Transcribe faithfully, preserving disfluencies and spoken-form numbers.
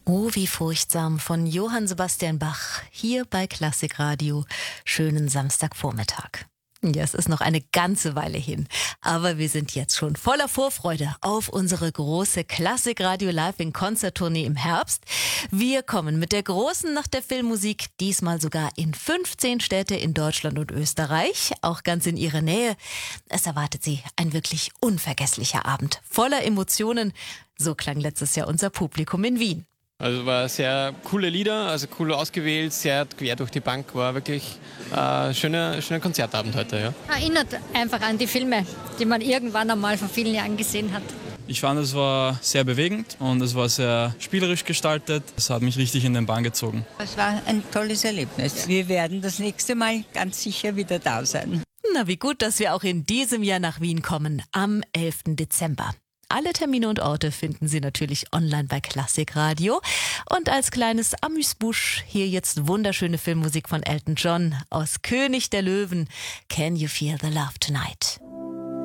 Oh, wie furchtsam von Johann Sebastian Bach hier bei Klassikradio. Schönen Samstagvormittag. Ja, es ist noch eine ganze Weile hin, aber wir sind jetzt schon voller Vorfreude auf unsere große Klassikradio Live in Konzerttournee im Herbst. Wir kommen mit der großen Nacht der Filmmusik diesmal sogar in fünfzehn Städte in Deutschland und Österreich, auch ganz in ihrer Nähe. Es erwartet Sie ein wirklich unvergesslicher Abend, voller Emotionen. So klang letztes Jahr unser Publikum in Wien. Also war sehr coole Lieder, also cool ausgewählt, sehr quer durch die Bank, war wirklich ein äh, schöner, schöner Konzertabend heute. Ja. Erinnert einfach an die Filme, die man irgendwann einmal vor vielen Jahren gesehen hat. Ich fand, es war sehr bewegend und es war sehr spielerisch gestaltet. Es hat mich richtig in den Bann gezogen. Es war ein tolles Erlebnis. Wir werden das nächste Mal ganz sicher wieder da sein. Na, wie gut, dass wir auch in diesem Jahr nach Wien kommen, am elften Dezember. Alle Termine und Orte finden Sie natürlich online bei Klassikradio. Und als kleines Amüsbusch hier jetzt wunderschöne Filmmusik von Elton John aus König der Löwen. Can you feel the love tonight?